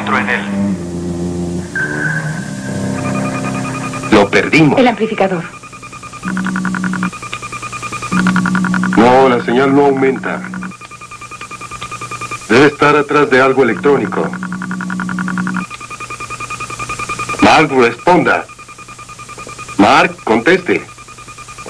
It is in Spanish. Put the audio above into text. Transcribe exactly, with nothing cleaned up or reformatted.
centro en él. Lo perdimos. El amplificador. No, la señal no aumenta. Debe estar atrás de algo electrónico. Mark, responda. Mark, conteste.